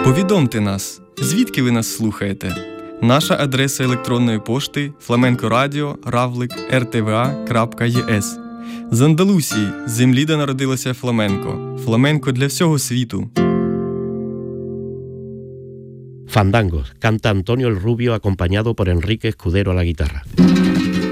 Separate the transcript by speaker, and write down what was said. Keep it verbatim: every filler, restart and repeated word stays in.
Speaker 1: Повідомте нас, звідки ви нас слухаєте? Наша адреса електронної пошти flamencoradio равлик ер те ве а крапка є ес. З Андалусії, землі, де народилося фламенко. Фламенко для всього світу.
Speaker 2: Fandangos, canta Antonio el Rubio acompañado por Enrique Escudero a la guitarra.